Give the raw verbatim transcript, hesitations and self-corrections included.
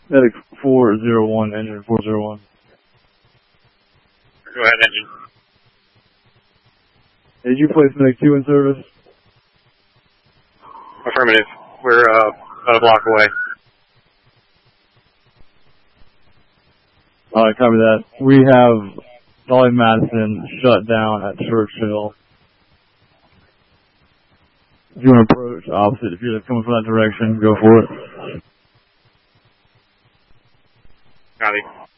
Medic four zero one, engine four zero one. Go ahead, engine. Did you place Medic two in service? Affirmative. We're uh, about a block away. Alright, copy that. We have Dolly Madison shut down at Churchill. If you want to approach opposite, if you're coming from that direction, go for it. Copy.